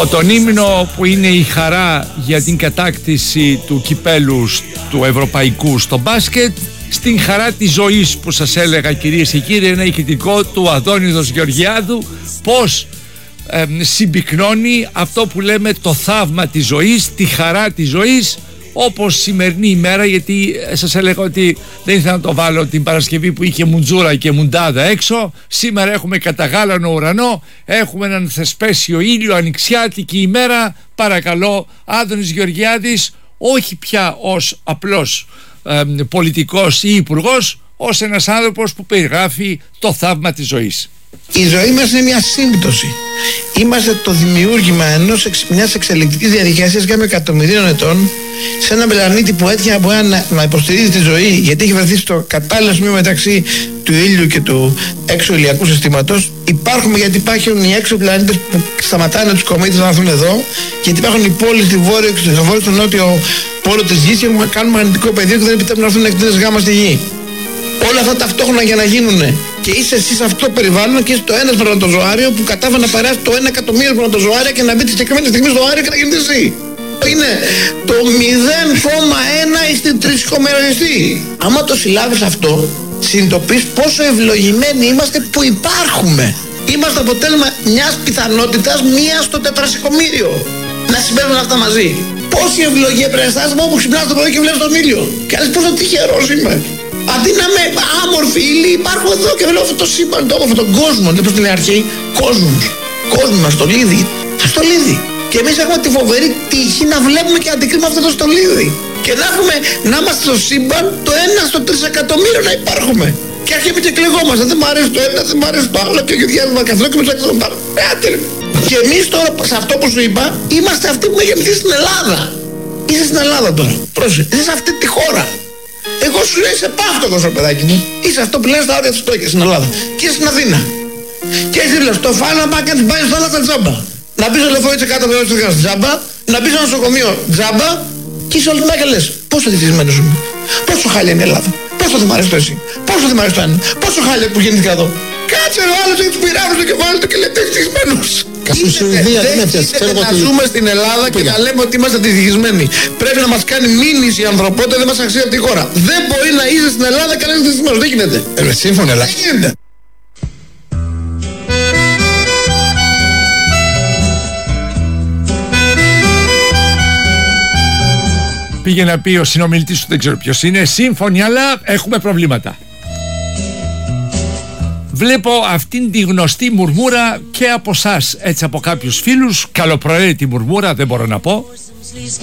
Τον ύμνο που είναι η χαρά για την κατάκτηση του κυπέλου του ευρωπαϊκού στο μπάσκετ, στην χαρά της ζωής που σας έλεγα, κυρίες και κύριοι, ένα ηχητικό του Αδόνιδος Γεωργιάδου, πως συμπυκνώνει αυτό που λέμε το θαύμα της ζωής, τη χαρά της ζωής, όπως σημερινή ημέρα, γιατί σας έλεγα ότι δεν ήθελα να το βάλω την Παρασκευή που είχε μουντζούρα και μουντάδα έξω. Σήμερα έχουμε καταγάλανο ουρανό, έχουμε έναν θεσπέσιο ήλιο, ανοιξιάτικη ημέρα. Παρακαλώ, Άδωνης Γεωργιάδης, όχι πια ως απλός πολιτικός ή υπουργός, ως ένας άνθρωπος που περιγράφει το θαύμα της ζωής. Η ζωή μας είναι μια σύμπτωση. Είμαστε το δημιούργημα μιας εξελικτικής διαδικασίας κάπου εκατομμυρίων ετών, σε έναν πλανήτη που έτυχε από να υποστηρίζει τη ζωή, γιατί έχει βρεθεί στο κατάλληλο σημείο μεταξύ του ήλιου και του έξω ηλιακού συστήματος. Υπάρχουμε γιατί υπάρχουν οι έξω πλανήτες που σταματάνε τους κομέτες να έρθουν εδώ, γιατί υπάρχουν οι πόλεις στη βόρειο και στο νότιο πόλο της γης και κάνουν μαγνητικό πεδίο και δεν επιτρέπουν να έρθουν εκτείνες γάμα στη γη. Όλα αυτά ταυτόχρονα για να γίνουνε. Και είσαι εσύ σε αυτό το περιβάλλον και είσαι το ένα σπερματοζωάριο που κατάφερε να περάσει το 1 εκατομμύριο σπερματοζωάρια και να μπει τη συγκεκριμένη στιγμή στο αέριο και να γίνει εσύ. Είναι το 0,1 στην 3,1. Άμα το συλλάβεις αυτό, συνειδητοποιείς πόσο ευλογημένοι είμαστε που υπάρχουμε. Είμαστε αποτέλεσμα μιας πιθανότητας 1 στο 400.000 να συμβαίνουν αυτά μαζί. Πόση ευλογία πρέπει να αισθάνεσαι όπου ξυπνάς το πρωί και βλέπεις τον ήλιο. Και λες πόσο τυχερός είμαι. Αντί να είμαι άμορφοι ύλοι, υπάρχω εδώ και βλέπω αυτό το σύμπαν, το όμορφο, τον κόσμο. Δεν πω στην αρχή, κόσμος. Κόσμο, αστολίδι. Αστολίδι. Και εμείς έχουμε τη φοβερή τύχη να βλέπουμε και αντικρίνουμε αυτό το στολίδι. Και να είμαστε στο σύμπαν το 1 στο 3 εκατομμύριο να υπάρχουμε. Και αρχίζουμε και κλεγόμαστε. Δεν μ' αρέσει το ένα, δεν μ' αρέσει το άλλο. Και ο διάλογο καθόλου και μετά τον πάρω. Και εμείς τώρα, σε αυτό που σου είπα, είμαστε αυτοί που έχουμε γεννηθεί στην Ελλάδα. Είσαι στην Ελλάδα τώρα. Πρόσεχε. Είσαι σε αυτή τη χώρα. Εγώ σου λέω είσαι πάυτοκος, ρε παιδάκι μου. Είσαι αυτό που λένε στα όρια του Στόκια στην Ελλάδα. Και είσαι στην Αθήνα. Και εσύ λες στο φάλα να κάνεις μπάνιο στα άλλα τα τζάμπα. Να μπεις στο λεωφορείο της κάτω από το τζάμπα. Να μπεις στο νοσοκομείο τζάμπα. Και είσαι όλη τη μέρα και λες πόσο δυστυχισμένος είμαι. Πόσο χάλια είναι η Ελλάδα. Πόσο δεν μ' αρέσει το εσύ. Πόσο δεν μ' αρέσει το ένα. Πόσο χάλια που γεννήθηκα εδώ. Κάτσε ο άλλος έχει τους πειράγους του κεφάλι του και λέει δυστυχισμένος. Να ζούμε στην Ελλάδα και να λέμε ότι είμαστε δυστυχισμένοι. Πρέπει να μας κάνει μήνυση η ανθρωπότητα, δεν μας αξίζει από τη χώρα. Δεν μπορεί να είσαι στην Ελλάδα και να είσαι δυστυχισμένος. Δεν γίνεται. Σύμφωνα, αλλά δεν γίνεται. Πήγε να πει ο συνομιλητής του, δεν ξέρω ποιος είναι, σύμφωνοι, αλλά έχουμε προβλήματα. Βλέπω αυτήν τη γνωστή μουρμούρα και από εσάς, έτσι από κάποιους φίλους, καλοπροαίρετη μουρμούρα, δεν μπορώ να πω.